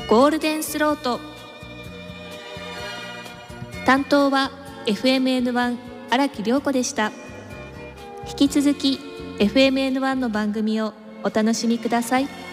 ゴールデンスロート。担当は FMN1 荒木涼子でした。引き続き FMN1 の番組をお楽しみください。